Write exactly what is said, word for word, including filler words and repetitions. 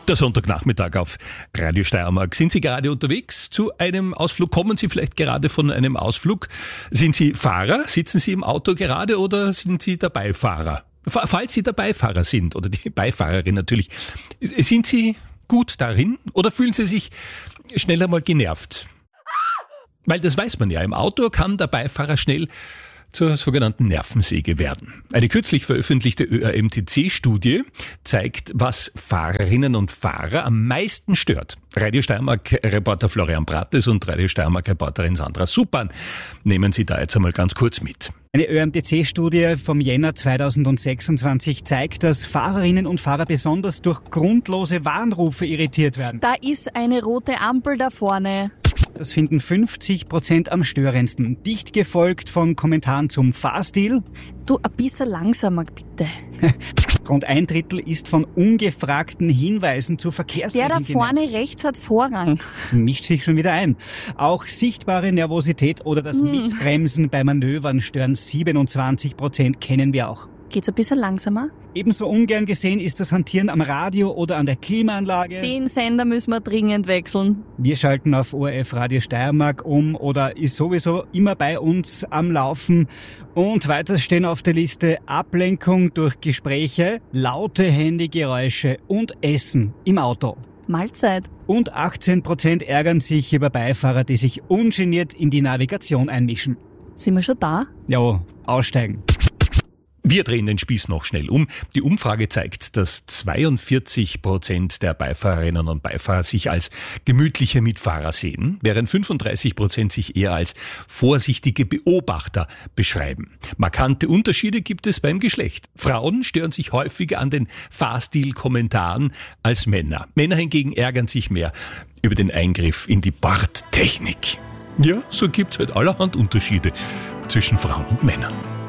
Der Sonntagnachmittag auf Radio Steiermark. Sind Sie gerade unterwegs zu einem Ausflug? Kommen Sie vielleicht gerade von einem Ausflug? Sind Sie Fahrer? Sitzen Sie im Auto gerade oder sind Sie der Beifahrer? Falls Sie der Beifahrer sind oder die Beifahrerin natürlich, sind Sie gut darin oder fühlen Sie sich schnell einmal genervt? Weil das weiß man ja, im Auto kann der Beifahrer schnell zur sogenannten Nervensäge werden. Eine kürzlich veröffentlichte Ö R M T C-Studie zeigt, was Fahrerinnen und Fahrer am meisten stört. Radio Steiermark-Reporter Florian Brattes und Radio Steiermark-Reporterin Sandra Suppan nehmen Sie da jetzt einmal ganz kurz mit. Eine Ö R M T C-Studie vom Jänner zweitausendsechsundzwanzig zeigt, dass Fahrerinnen und Fahrer besonders durch grundlose Warnrufe irritiert werden. Da ist eine rote Ampel da vorne. Das finden fünfzig Prozent am störendsten. Dicht gefolgt von Kommentaren zum Fahrstil. Du, ein bisschen langsamer, bitte. Rund ein Drittel ist von ungefragten Hinweisen zu Verkehrsregeln Der da vorne genervt. rechts hat Vorrang. Mischt sich schon wieder ein. Auch sichtbare Nervosität oder das Hm. Mitbremsen bei Manövern stören siebenundzwanzig Prozent, kennen wir auch. Geht's ein bisschen langsamer? Ebenso ungern gesehen ist das Hantieren am Radio oder an der Klimaanlage. Den Sender müssen wir dringend wechseln. Wir schalten auf O R F Radio Steiermark um oder ist sowieso immer bei uns am Laufen. Und weiter stehen auf der Liste Ablenkung durch Gespräche, laute Handygeräusche und Essen im Auto. Mahlzeit. Und achtzehn Prozent ärgern sich über Beifahrer, die sich ungeniert in die Navigation einmischen. Sind wir schon da? Ja, aussteigen. Wir drehen den Spieß noch schnell um. Die Umfrage zeigt, dass zweiundvierzig Prozent der Beifahrerinnen und Beifahrer sich als gemütliche Mitfahrer sehen, während fünfunddreißig Prozent sich eher als vorsichtige Beobachter beschreiben. Markante Unterschiede gibt es beim Geschlecht. Frauen stören sich häufiger an den Fahrstil-Kommentaren als Männer. Männer hingegen ärgern sich mehr über den Eingriff in die Bordtechnik. Ja, so gibt's halt allerhand Unterschiede zwischen Frauen und Männern.